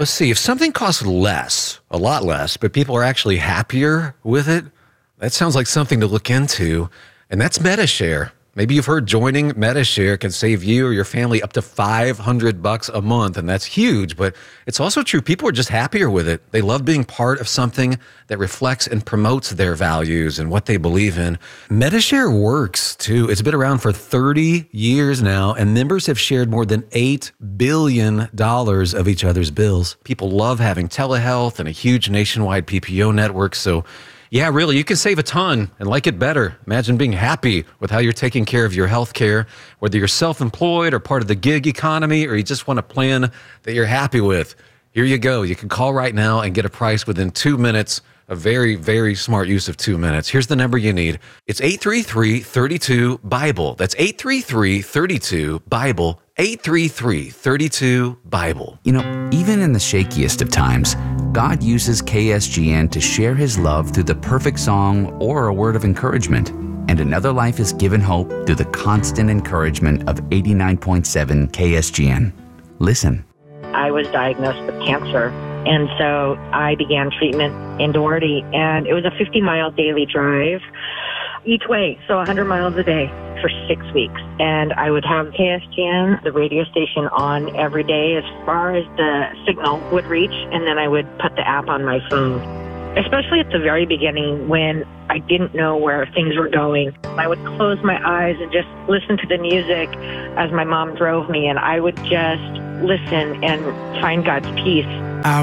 Let's see, if something costs less, a lot less, but people are actually happier with it, that sounds like something to look into, and that's MediShare. Maybe you've heard joining MediShare can save you or your family up to $500 a month, and that's huge, but it's also true. People are just happier with it. They love being part of something that reflects and promotes their values and what they believe in. MediShare works, too. It's been around for 30 years now, and members have shared more than $8 billion of each other's bills. People love having telehealth and a huge nationwide PPO network, so yeah, really, you can save a ton and like it better. Imagine being happy with how you're taking care of your health care, whether you're self-employed or part of the gig economy, or you just want a plan that you're happy with. Here you go. You can call right now and get a price within 2 minutes. A very, very smart use of 2 minutes. Here's the number you need. It's 833-32-BIBLE. That's 833-32-BIBLE. 833-32-BIBLE. You know, even in the shakiest of times, God uses KSGN to share his love through the perfect song or a word of encouragement. And another life is given hope through the constant encouragement of 89.7 KSGN. Listen. I was diagnosed with cancer, and so I began treatment in Doherty, and it was a 50-mile daily drive each way, so 100 miles a day for 6 weeks. And I would have KSGN, the radio station, on every day as far as the signal would reach, and then I would put the app on my phone. Especially at the very beginning when I didn't know where things were going. I would close my eyes and just listen to the music as my mom drove me, and I would just listen and find God's peace.